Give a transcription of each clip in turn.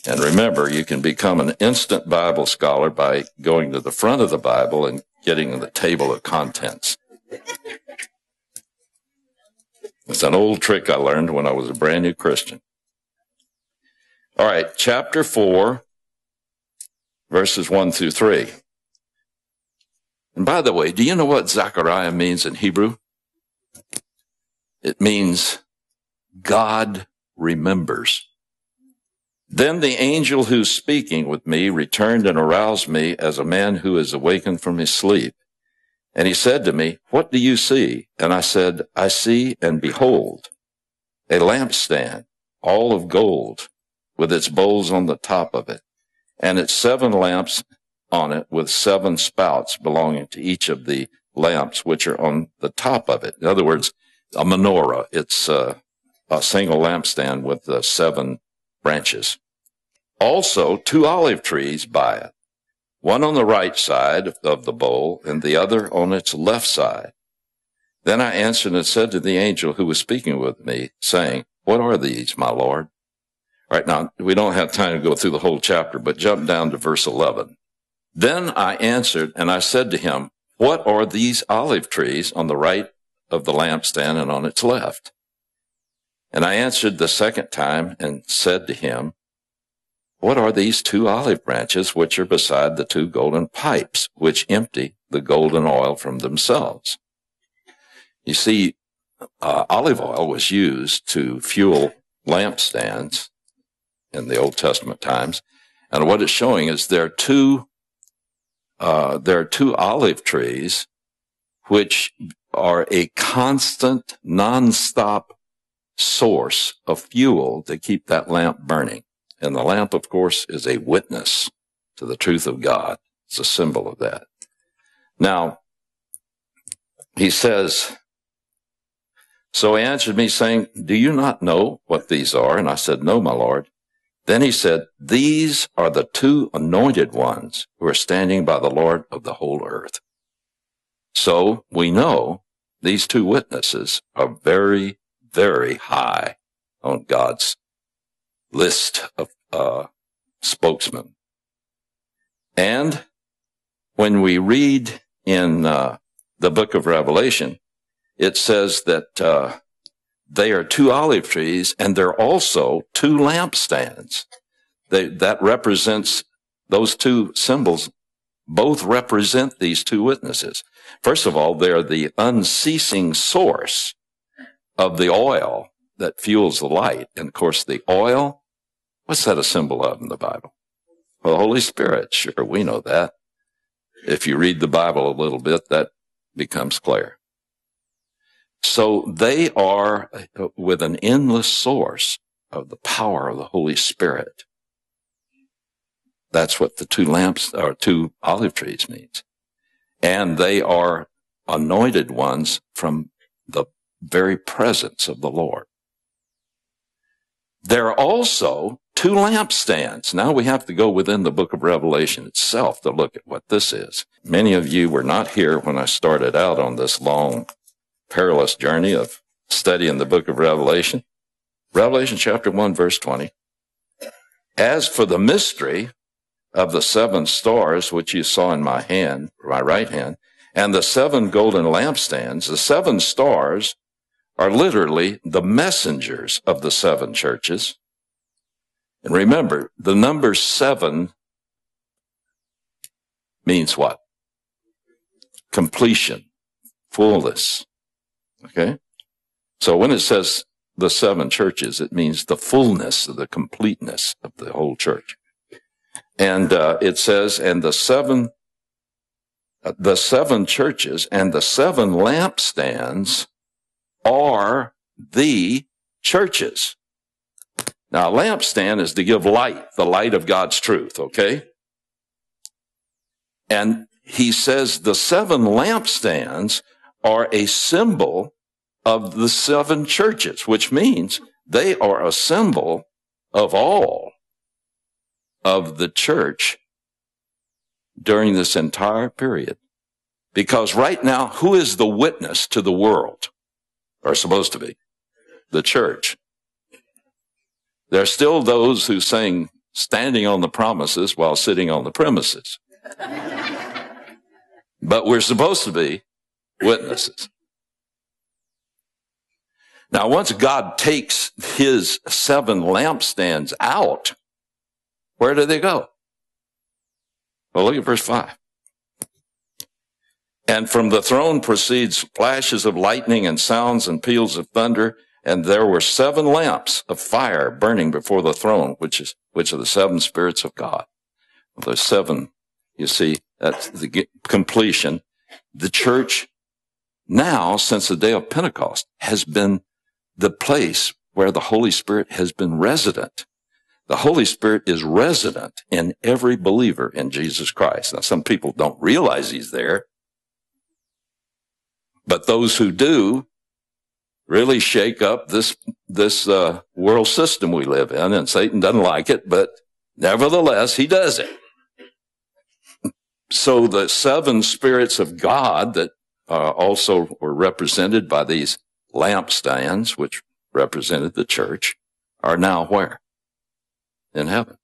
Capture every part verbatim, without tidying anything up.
And remember, you can become an instant Bible scholar by going to the front of the Bible and getting the table of contents. It's an old trick I learned when I was a brand new Christian. All right, chapter four, verses one through three. And by the way, do you know what Zechariah means in Hebrew? It means God remembers. Then the angel who's speaking with me returned and aroused me as a man who is awakened from his sleep. And he said to me, "What do you see?" And I said, "I see and behold a lampstand, all of gold, with its bowls on the top of it, and its seven lamps on it with seven spouts belonging to each of the lamps which are on the top of it." In other words, a menorah. It's uh, a single lampstand with uh, seven branches. Also, two olive trees by it, one on the right side of the bowl and the other on its left side. Then I answered and said to the angel who was speaking with me, saying, "What are these, my Lord?" All right, now, we don't have time to go through the whole chapter, but jump down to verse eleven. Then I answered and I said to him, "What are these olive trees on the right of the lampstand and on its left?" And I answered the second time and said to him, "What are these two olive branches which are beside the two golden pipes, which empty the golden oil from themselves?" You see, uh, olive oil was used to fuel lampstands in the Old Testament times. And what it's showing is there are two, uh, there are two olive trees which are a constant, nonstop source of fuel to keep that lamp burning. And the lamp, of course, is a witness to the truth of God. It's a symbol of that. Now, he says, so he answered me saying, "Do you not know what these are?" And I said, "No, my Lord." Then he said, "These are the two anointed ones who are standing by the Lord of the whole earth." So we know these two witnesses are very, very high on God's list of uh, spokesmen. And when we read in uh, the book of Revelation, it says that uh, they are two olive trees, and they're also two lampstands. They, that represents, those two symbols both represent these two witnesses. First of all, they're the unceasing source of the oil that fuels the light. And of course, the oil, what's that a symbol of in the Bible? Well, the Holy Spirit. Sure, we know that. If you read the Bible a little bit, that becomes clear. So they are with an endless source of the power of the Holy Spirit. That's what the two lamps or two olive trees means. And they are anointed ones from the very presence of the Lord. There are also two lampstands. Now we have to go within the book of Revelation itself to look at what this is. Many of you were not here when I started out on this long, perilous journey of studying the book of Revelation. Revelation chapter one, verse twenty. "As for the mystery of the seven stars which you saw in my hand, my right hand, and the seven golden lampstands," the seven stars are literally the messengers of the seven churches. And remember, the number seven means what? Completion, fullness. Okay? So when it says the seven churches, it means the fullness, the completeness of the whole church. And uh, it says, and the seven, uh, the seven churches and the seven lampstands are the churches. Now, a lampstand is to give light, the light of God's truth, okay? And he says the seven lampstands are a symbol of the seven churches, which means they are a symbol of all of the church during this entire period. Because right now, who is the witness to the world? Or supposed to be? The church. There are still those who sing standing on the promises while sitting on the premises. But we're supposed to be witnesses. Now, once God takes his seven lampstands out, where do they go? Well, look at verse five. And from the throne proceeds flashes of lightning and sounds and peals of thunder. And there were seven lamps of fire burning before the throne, which is, which are the seven spirits of God. Well, there's seven, you see, that's the completion. The church now, since the day of Pentecost, has been the place where the Holy Spirit has been resident. The Holy Spirit is resident in every believer in Jesus Christ. Now, some people don't realize he's there, but those who do really shake up this, this, uh, world system we live in, and Satan doesn't like it, but nevertheless, he does it. So the seven spirits of God that uh, also were represented by these lampstands, which represented the church, are now where? In heaven.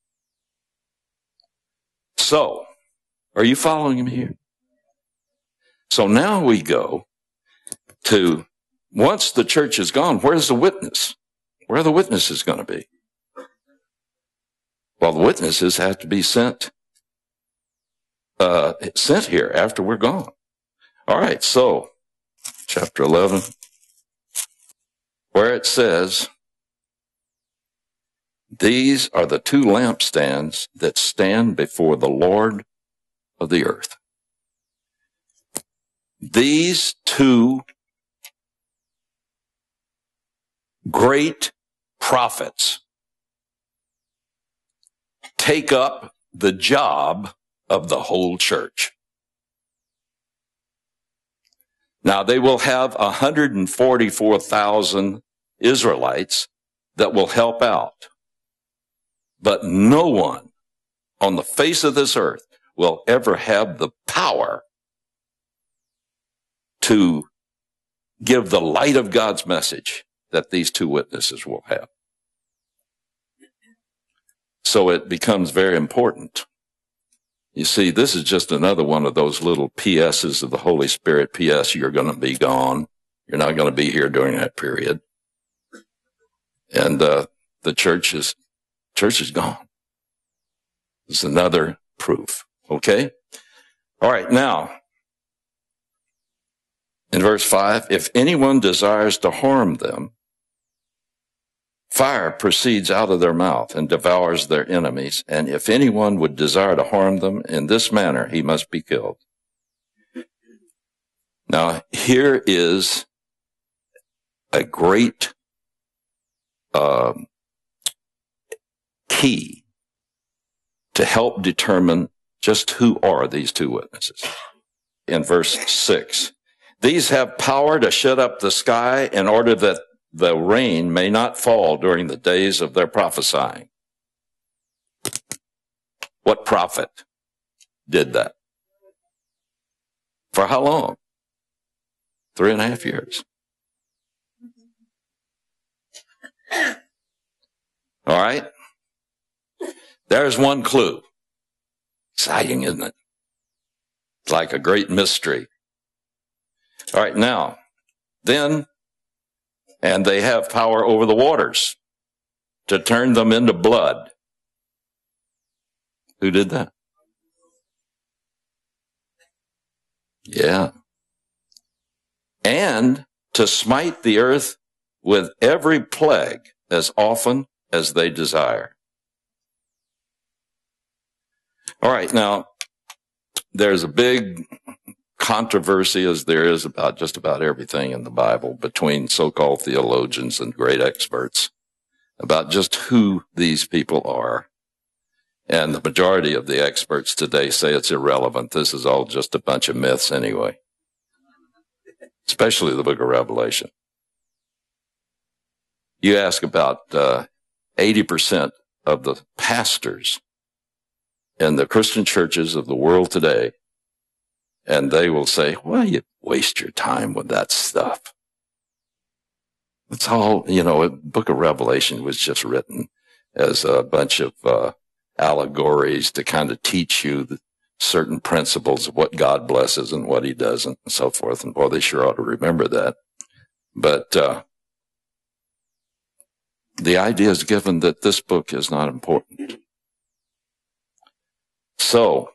So, are you following me here? So now we go to, once the church is gone, where's the witness? Where are the witnesses going to be? Well, the witnesses have to be sent, uh, sent here after we're gone. All right, so, chapter eleven, where it says, these are the two lampstands that stand before the Lord of the earth. These two great prophets take up the job of the whole church. Now, they will have one hundred forty-four thousand Israelites that will help out. But no one on the face of this earth will ever have the power to give the light of God's message that these two witnesses will have. So it becomes very important. You see, this is just another one of those little P S's of the Holy Spirit. P S, you're going to be gone. You're not going to be here during that period. And uh, the church is, church is gone. It's another proof. Okay? All right, now, in verse five, if anyone desires to harm them, fire proceeds out of their mouth and devours their enemies. And if anyone would desire to harm them in this manner, he must be killed. Now, here is a great uh, key to help determine just who are these two witnesses. In verse six, these have power to shut up the sky in order that the rain may not fall during the days of their prophesying. What prophet did that? For how long? Three and a half years. All right? There's one clue. Exciting, isn't it? It's like a great mystery. All right, now, then, and they have power over the waters to turn them into blood. Who did that? Yeah. And to smite the earth with every plague as often as they desire. All right, now, there's a big controversy, as there is about just about everything in the Bible, between so-called theologians and great experts about just who these people are. And the majority of the experts today say it's irrelevant. This is all just a bunch of myths anyway, especially the book of Revelation. You ask about uh, eighty percent of the pastors in the Christian churches of the world today, and they will say, well, you waste your time with that stuff. It's all, you know, the book of Revelation was just written as a bunch of uh, allegories to kind of teach you the certain principles of what God blesses and what he doesn't and so forth. And boy, they sure ought to remember that. But uh, the idea is given that this book is not important. So,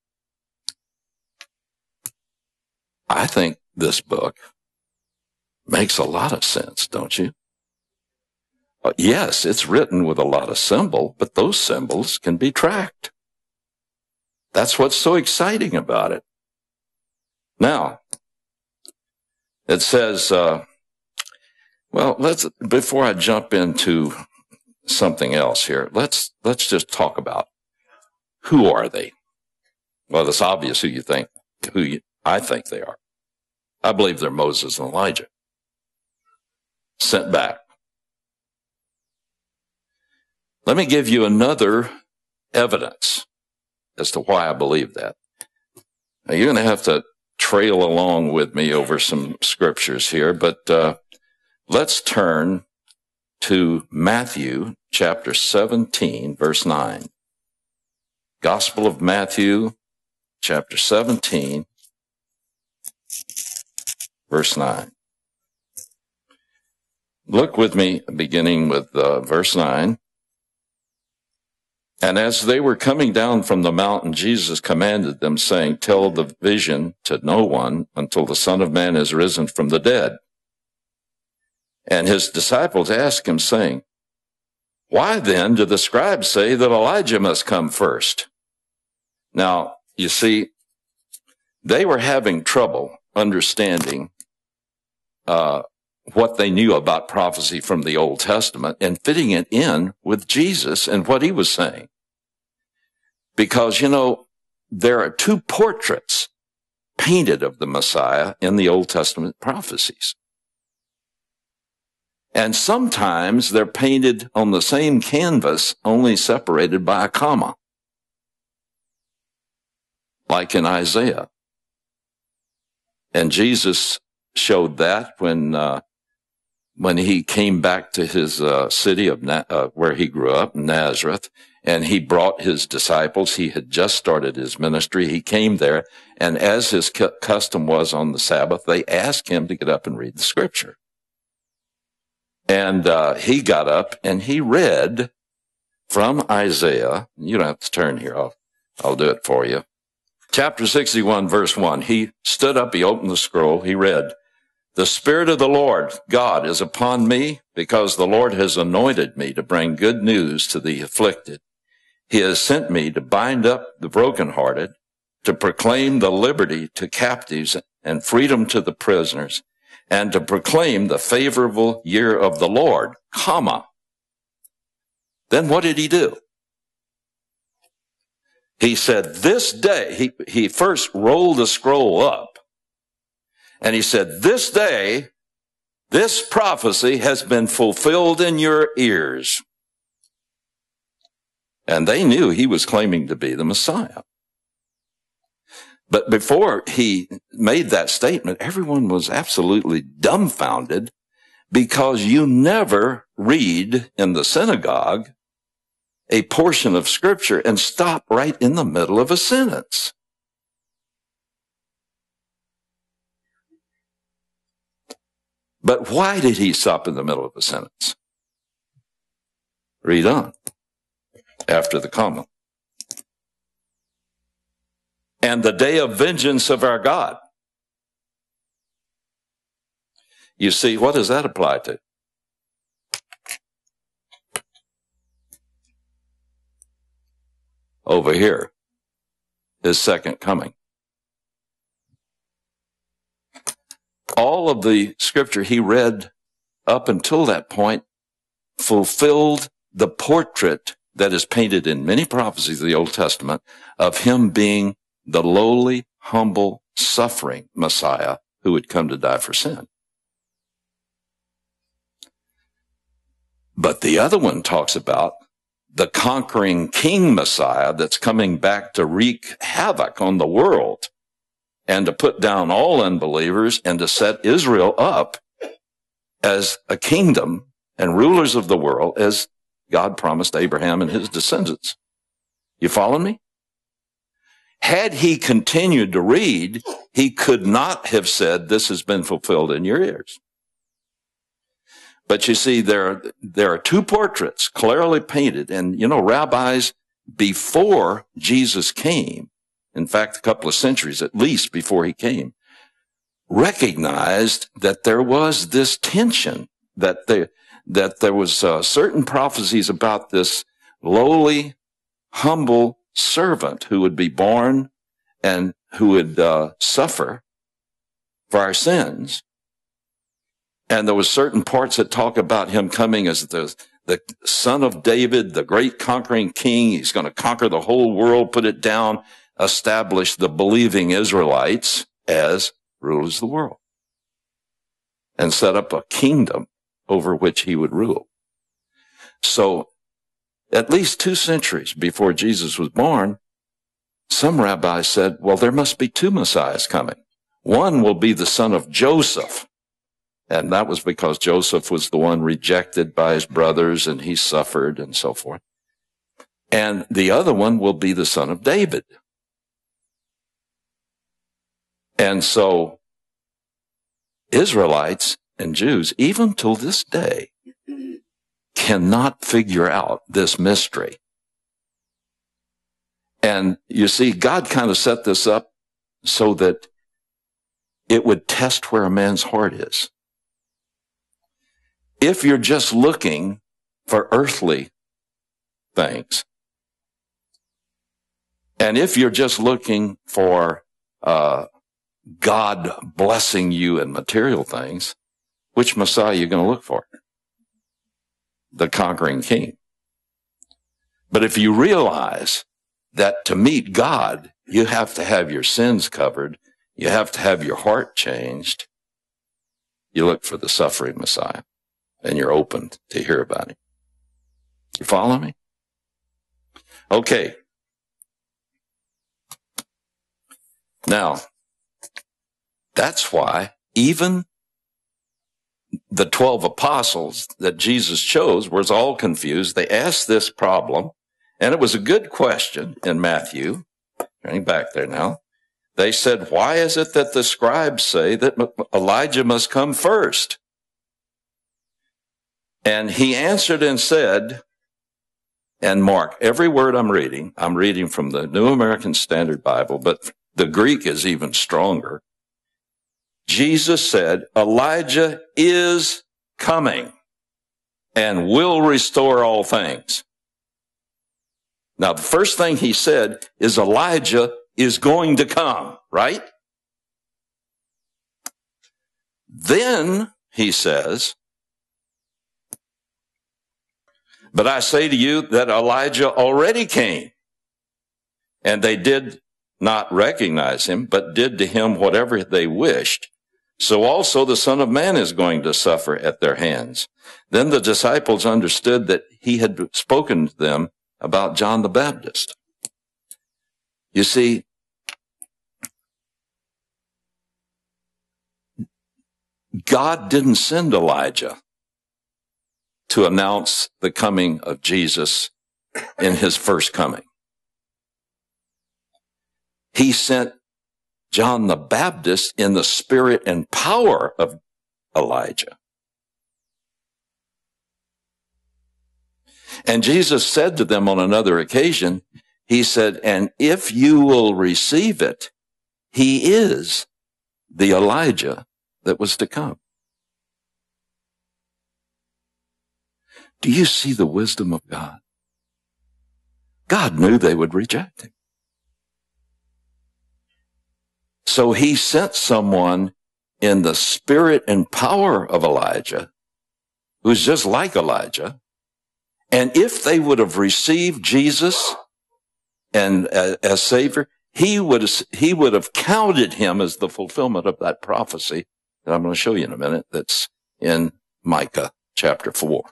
I think this book makes a lot of sense, don't you? Uh, yes, it's written with a lot of symbol, but those symbols can be tracked. That's what's so exciting about it. Now, it says, uh, well, let's, before I jump into something else here, let's, let's just talk about who are they? Well, it's obvious who you think, who you, I think they are. I believe they're Moses and Elijah, sent back. Let me give you another evidence as to why I believe that. Now, you're going to have to trail along with me over some scriptures here, but uh, let's turn to Matthew chapter seventeen, verse nine. Gospel of Matthew, chapter seventeen, verse nine. Look with me, beginning with uh, verse nine. And as they were coming down from the mountain, Jesus commanded them, saying, tell the vision to no one until the Son of Man is risen from the dead. And his disciples asked him, saying, why then do the scribes say that Elijah must come first? Now, you see, they were having trouble understanding uh, what they knew about prophecy from the Old Testament and fitting it in with Jesus and what he was saying. Because, you know, there are two portraits painted of the Messiah in the Old Testament prophecies. And sometimes they're painted on the same canvas, only separated by a comma, like in Isaiah. And Jesus showed that when uh, when he came back to his uh, city of Na- uh, where he grew up, Nazareth, and he brought his disciples. He had just started his ministry. He came there, and as his cu- custom was on the Sabbath, they asked him to get up and read the scripture. And uh, he got up and he read from Isaiah. You don't have to turn here. I'll, I'll do it for you. Chapter sixty-one, verse one. He stood up, he opened the scroll, he read, the Spirit of the Lord God is upon me, because the Lord has anointed me to bring good news to the afflicted. He has sent me to bind up the brokenhearted, to proclaim the liberty to captives and freedom to the prisoners, and to proclaim the favorable year of the Lord, comma. Then what did he do? He said, this day, he, he first rolled the scroll up, and he said, this day, this prophecy has been fulfilled in your ears. And they knew he was claiming to be the Messiah. But before he made that statement, everyone was absolutely dumbfounded, because you never read in the synagogue a portion of scripture and stop right in the middle of a sentence. But why did he stop in the middle of a sentence? Read on after the comma. And the day of vengeance of our God. You see, what does that apply to? Over here, his second coming. All of the scripture he read up until that point fulfilled the portrait that is painted in many prophecies of the Old Testament of him being the lowly, humble, suffering Messiah who would come to die for sin. But the other one talks about the conquering king Messiah that's coming back to wreak havoc on the world and to put down all unbelievers and to set Israel up as a kingdom and rulers of the world as God promised Abraham and his descendants. You follow me? Had he continued to read, he could not have said, this has been fulfilled in your ears. But you see, there, there are two portraits clearly painted. And, you know, rabbis before Jesus came, in fact, a couple of centuries at least before he came, recognized that there was this tension, that there, that there was uh, certain prophecies about this lowly, humble servant who would be born and who would uh, suffer for our sins. And there was certain parts that talk about him coming as the, the son of David, the great conquering king. He's going to conquer the whole world, put it down, establish the believing Israelites as rulers of the world, and set up a kingdom over which he would rule. So at least two centuries before Jesus was born, some rabbis said, well, there must be two Messiahs coming. One will be the son of Joseph. And that was because Joseph was the one rejected by his brothers and he suffered and so forth. And the other one will be the son of David. And so Israelites and Jews, even till this day, cannot figure out this mystery. And you see, God kind of set this up so that it would test where a man's heart is. If you're just looking for earthly things, and if you're just looking for uh, God blessing you in material things, which Messiah are you going to look for? The conquering king. But if you realize that to meet God, you have to have your sins covered, you have to have your heart changed, you look for the suffering Messiah, and you're open to hear about him. You follow me? Okay. Now, that's why even the twelve apostles that Jesus chose was all confused. They asked this problem, and it was a good question in Matthew. Turning back there now. They said, why is it that the scribes say that Elijah must come first? And he answered and said, and mark, every word I'm reading, I'm reading from the New American Standard Bible, but the Greek is even stronger. Jesus said, Elijah is coming and will restore all things. Now, the first thing he said is Elijah is going to come, right? Then he says, but I say to you that Elijah already came, and they did not recognize him, but did to him whatever they wished. So also the Son of Man is going to suffer at their hands. Then the disciples understood that he had spoken to them about John the Baptist. You see, God didn't send Elijah to announce the coming of Jesus in his first coming. He sent John the Baptist in the spirit and power of Elijah. And Jesus said to them on another occasion, he said, and if you will receive it, he is the Elijah that was to come. Do you see the wisdom of God? God knew they would reject him. So he sent someone in the spirit and power of Elijah, who's just like Elijah. And if they would have received Jesus and uh, as Savior, he would, he would have counted him as the fulfillment of that prophecy that I'm going to show you in a minute, that's in Micah chapter four.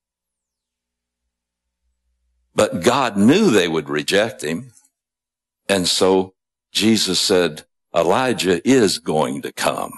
But God knew they would reject him, and so Jesus said, Elijah is going to come.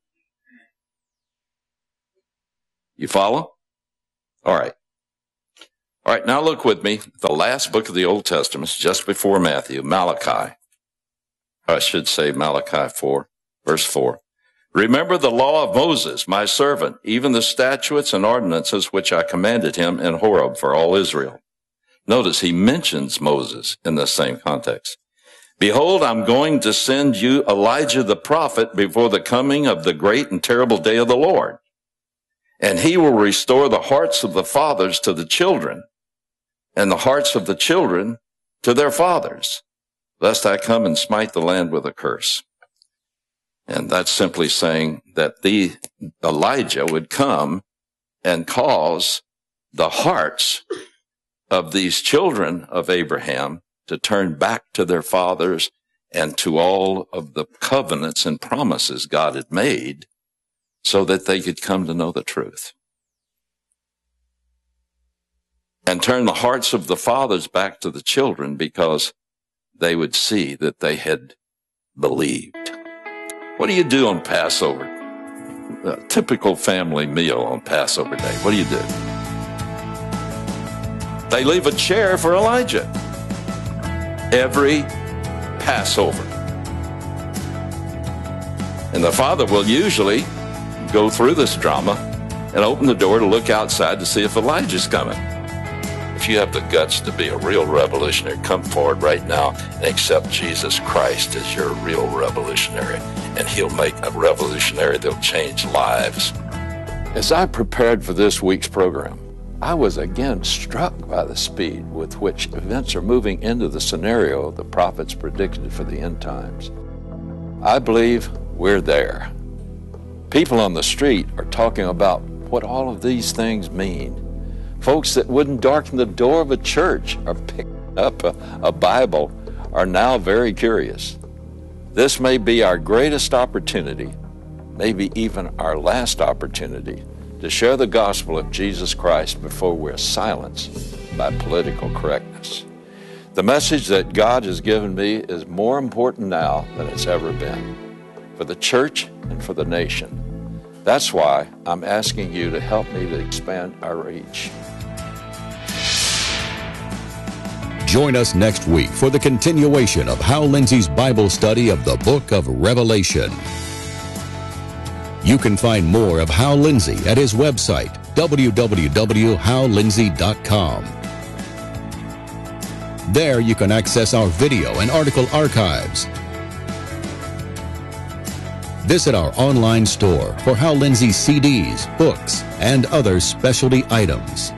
You follow? All right. All right, now look with me. The last book of the Old Testament, just before Matthew, Malachi. I should say Malachi four, verse four. Remember the law of Moses, my servant, even the statutes and ordinances which I commanded him in Horeb for all Israel. Notice he mentions Moses in the same context. Behold, I'm going to send you Elijah the prophet before the coming of the great and terrible day of the Lord. And he will restore the hearts of the fathers to the children, and the hearts of the children to their fathers, lest I come and smite the land with a curse. And that's simply saying that the Elijah would come and cause the hearts of these children of Abraham to turn back to their fathers and to all of the covenants and promises God had made so that they could come to know the truth. And turn the hearts of the fathers back to the children because they would see that they had believed. What do you do on Passover? A typical family meal on Passover day. What do you do? They leave a chair for Elijah. Every Passover. And the father will usually go through this drama and open the door to look outside to see if Elijah's coming. If you have the guts to be a real revolutionary, come forward right now and accept Jesus Christ as your real revolutionary. And he'll make a revolutionary that'll change lives. As I prepared for this week's program, I was again struck by the speed with which events are moving into the scenario the prophets predicted for the end times. I believe we're there. People on the street are talking about what all of these things mean. Folks that wouldn't darken the door of a church or pick up a, a Bible are now very curious. This may be our greatest opportunity, maybe even our last opportunity, to share the gospel of Jesus Christ before we're silenced by political correctness. The message that God has given me is more important now than it's ever been, for the church and for the nation. That's why I'm asking you to help me to expand our reach. Join us next week for the continuation of Hal Lindsey's Bible study of the book of Revelation. You can find more of Hal Lindsey at his website, w w w dot hal lindsey dot com. There you can access our video and article archives. Visit our online store for Hal Lindsey C Ds, books, and other specialty items.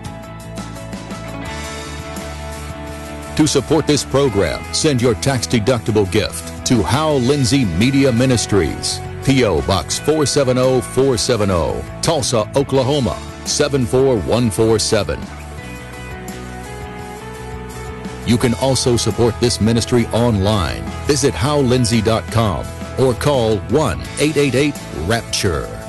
To support this program, send your tax-deductible gift to Hal Lindsey Media Ministries, P O Box four seven zero four seven zero, Tulsa, Oklahoma seven four one four seven. You can also support this ministry online. Visit hal lindsey dot com or call one eight eight eight RAPTURE.